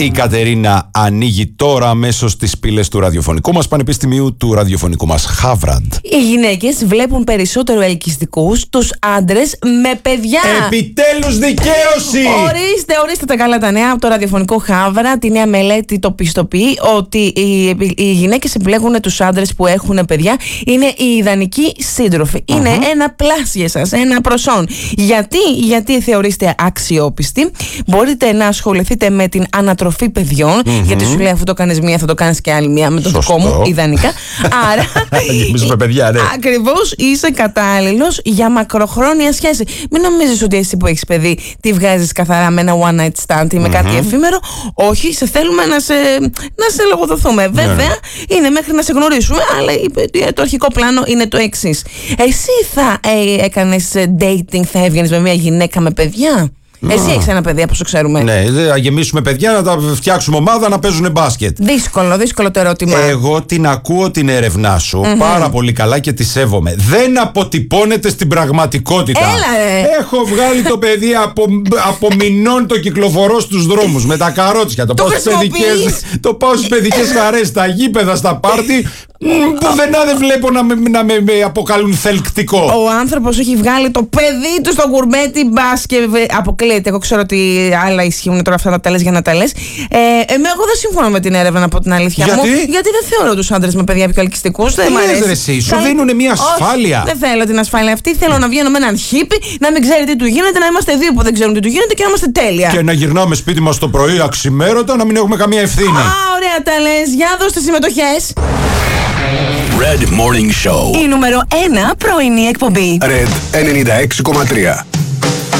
Η Κατερίνα ανοίγει τώρα αμέσως τις πύλες του ραδιοφωνικού μας πανεπιστημίου, του ραδιοφωνικού μας Χάβραντ. Οι γυναίκες βλέπουν περισσότερο ελκυστικούς τους άντρες με παιδιά. Επιτέλους δικαίωση! Ορίστε τα καλά τα νέα από το ραδιοφωνικό Χάβραντ. Τη νέα μελέτη το πιστοποιεί ότι οι γυναίκες επιλέγουν τους άντρες που έχουν παιδιά. Είναι η ιδανική σύντροφη. Είναι ένα πλάσ για εσάς, ένα προσόν. Γιατί θεωρείστε αξιόπιστοι. Μπορείτε να ασχοληθείτε με την ανατροφή παιδιών, γιατί σου λέει αφού το κάνεις μία θα το κάνεις και άλλη μία με το δικό μου ιδανικά. Άρα με παιδιά, ναι. Ακριβώς είσαι κατάλληλος για μακροχρόνια σχέση. Μην νομίζεις ότι εσύ που έχεις παιδί τη βγάζεις καθαρά με ένα one night stand ή με κάτι εφήμερο. Όχι, σε θέλουμε να σε λογοδοθούμε. Βέβαια είναι μέχρι να σε γνωρίσουμε, αλλά το αρχικό πλάνο είναι το εξής. Εσύ θα έκανες dating, θα έβγαινες με μια γυναίκα με παιδιά? Εσύ έχεις ένα παιδί, όπως το ξέρουμε. Ναι, θα γεμίσουμε παιδιά, να τα φτιάξουμε ομάδα, να παίζουν μπάσκετ. Δύσκολο το ερώτημα. Εγώ την ακούω την έρευνά σου πάρα πολύ καλά και τη σέβομαι. Δεν αποτυπώνεται στην πραγματικότητα. Έλα, έχω βγάλει το παιδί από μηνών το κυκλοφορώ στους δρόμους με τα καρότσια. Το πάω στις παιδικές χαρές, στα γήπεδα, στα πάρτι. Πουθενά δεν βλέπω να με αποκαλούν θελκτικό. Ο άνθρωπος έχει βγάλει το παιδί του στο γκουρμέτι μπάσκετ. Αποκλείεται. Εγώ ξέρω ότι άλλα ισχύουν τώρα αυτά να τα λες για να τα λες. Εγώ δεν συμφωνώ με την έρευνα, από την αλήθεια μου. Γιατί δεν θεωρώ τους άντρες με παιδιά πιο ελκυστικούς. Δεν μ' αρέσει. Σου δίνουν μια ασφάλεια. Δεν θέλω την ασφάλεια αυτή. Θέλω να βγαίνω με έναν χίπι, να μην ξέρει τι του γίνεται, να είμαστε δύο που δεν ξέρουν τι του γίνεται και να είμαστε τέλεια. Και να γυρνάμε σπίτι μας το πρωί αξιμέρωτα, να μην έχουμε καμία ευθύνη. Ωραία τα λες. Για δώστε συμμετοχές. Red Morning Show. Η νούμερο 1 πρωινή εκπομπή. Red 96,3.